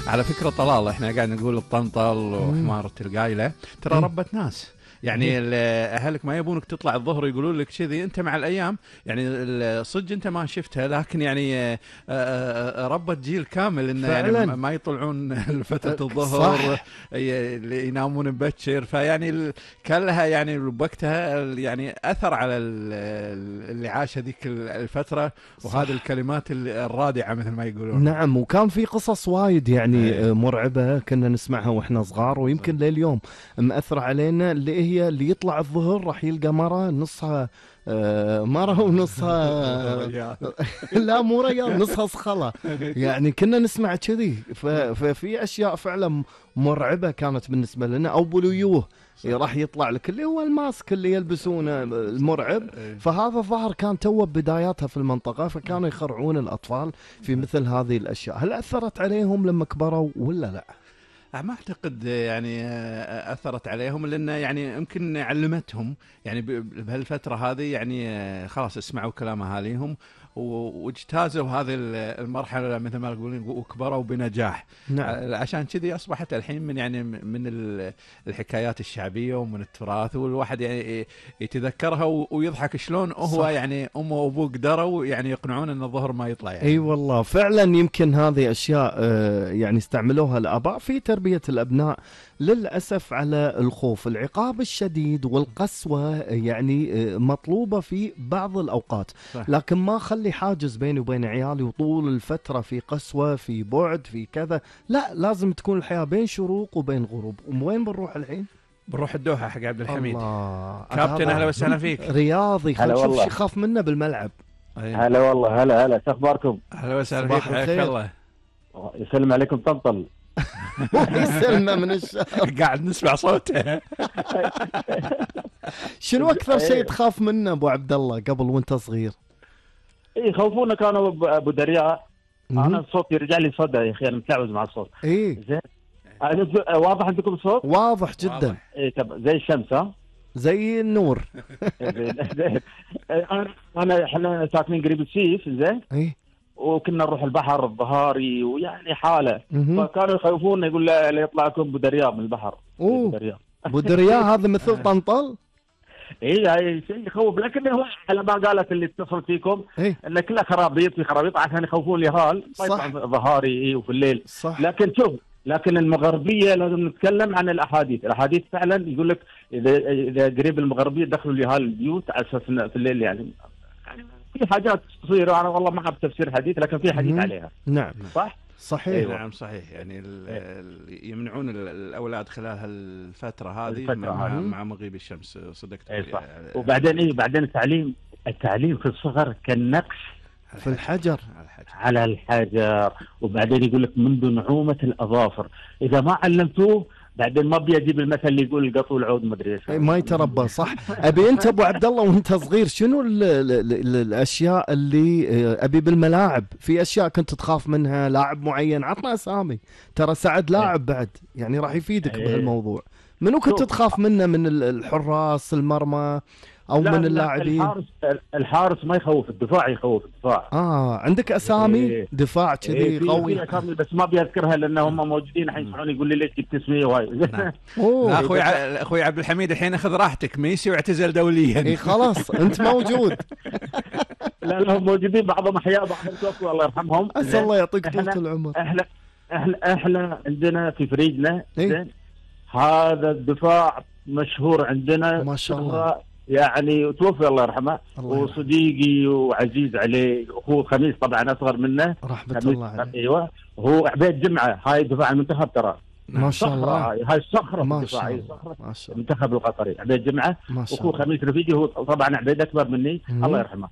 على فكرة طلال، احنا قاعد نقول الطنطل وحمارة القايلة، ترى ربة ناس. يعني اهلك ما يبونك تطلع الظهر، يقولون لك كذي. انت مع الايام يعني صدق انت ما شفتها، لكن يعني ربت جيل كامل انه يعني ما يطلعون فتره الظهر، ينامون مبكر. فيعني كان لها يعني بوقتها يعني اثر على اللي عاش هذيك الفتره، وهذه الكلمات الرادعه مثل ما يقولون. نعم، وكان في قصص وايد يعني مرعبه كنا نسمعها واحنا صغار، ويمكن لليوم مأثر علينا، اللي يطلع الظهر راح يلقى مرة نصها مرة ونصها لا مو ريال، نصها صخلة. يعني كنا نسمع كذي. ففي أشياء فعلا مرعبة كانت بالنسبة لنا. أو بليوه راح يطلع لك اللي هو الماسك اللي يلبسونه المرعب. فهذا الظهر كان توه بداياتها في المنطقة، فكانوا يخرعون الأطفال في مثل هذه الأشياء. هل أثرت عليهم لما كبروا ولا لا؟ ما أعتقد يعني أثرت عليهم، لأن يعني يمكن علمتهم يعني بهالفترة هذه، يعني خلاص اسمعوا كلام أهاليهم واجتازوا هذه المرحلة مثل ما يقولون، وكبروا بنجاح. نعم. عشان كذي أصبحت الحين من الحكايات الشعبية ومن التراث، والواحد يعني يتذكرها ويضحك شلون هو يعني أمه وأبوه قدروا يعني يقنعون أن الظهر ما يطلع يعني. أي والله فعلا. يمكن هذه أشياء يعني استعملوها الآباء في تربية الأبناء. للأسف على الخوف، العقاب الشديد والقسوة يعني مطلوبة في بعض الأوقات، لكن ما خلي حاجز بيني وبين عيالي وطول الفترة في قسوة، في بعد، في كذا. لا، لازم تكون الحياة بين شروق وبين غروب. وين بنروح الحين؟ بنروح الدوحة حق عبد الحميد. الله كابتن، أهلا وسهلا فيك. رياضي، خل شوف شي خاف منه بالملعب. هلا والله، هلا شو اخباركم؟ اهلا وسهلا فيك، حياك الله. يسلم عليكم طنطل. يسلمه من الشر. قاعد نسمع صوته. شنو اكثر شيء تخاف منه ابو عبد الله قبل وانت صغير؟ يخوفونا كانوا ابو درياء. انا الصوت يرجع لي صدى يا اخي، انا متلعوز مع الصوت. زين. واضح عندكم الصوت؟ واضح جدا. زي الشمس. ها، زي النور. زين. احنا ساكنين قريب السيف. زين. وكنا نروح البحر الظهاري، ويعني حاله. فكانوا يخوفونا، يقول لا يطلع لكم ابو درياء من البحر. ابو درياء هذا مثل طنطل. هاي شيء يخوف، لكن هو على ما قالت اللي اتصل فيكم ان كلها خرابيط في خرابيط عشان يخوفون اليهال ما يطلع ظهاري وفي الليل. صح. لكن شوف، لكن المغربيه لازم نتكلم عن الاحاديث فعلا يقول لك اذا قريب المغربيه دخلوا اليهال البيوت على اساس في الليل. يعني في حاجات تصير، انا والله ما اعرف تفسير حديث، لكن في حديث عليها. نعم. صح. صحيح. أيوة. نعم صحيح. يعني يمنعون الأولاد خلال هالفترة هذه مع مغيب الشمس. صدقت. صح. وبعدين بعدين التعليم في الصغر كالنقش في الحجر، على الحجر. وبعدين يقول لك منذ نعومة الأظافر، إذا ما علمتوه بعدين ما بيجيب المثل اللي يقول القطو العود ما ادري ايش ما يتربى. صح. ابي انت ابو عبد الله وانت صغير شنو الاشياء اللي ابي بالملاعب؟ في اشياء كنت تخاف منها؟ لاعب معين؟ عطنا اسامي، ترى سعد لاعب بعد يعني راح يفيدك بهالموضوع. منو كنت تخاف منه؟ من الحراس المرمى او من اللاعبين؟ الحارس ما يخوف، الدفاع يخوف. الدفاع عندك اسامي دفاع كذي قوي؟ بس ما بيذكرها لان هم موجودين الحين. يسمعوني يقول لي ليش جبت اسمي وهاي. اخوي عبد الحميد، الحين اخذ راحتك، ميسي واعتزل دوليا. خلاص انت موجود. لا هم موجودين، بعضهم احياء بعضهم توفوا الله يرحمهم. اسال الله يعطيك طول العمر. احنا عندنا في فريقنا هذا الدفاع مشهور عندنا ما شاء الله. يعني توفي الله يرحمه، وصديقي وعزيز عليه اخوه خميس طبعا اصغر منه رحمه الله عليه. ايوه، هو عبيد جمعه. هاي دفاع المنتخب ترى. ما شاء الله. هاي الصخره ما الدفاع. شاء هاي الله. صخره ما شاء الله. المنتخب القطري عبيد جمعه. اخوه خميس رفيقي هو طبعا عبيد اكبر مني. الله يرحمه.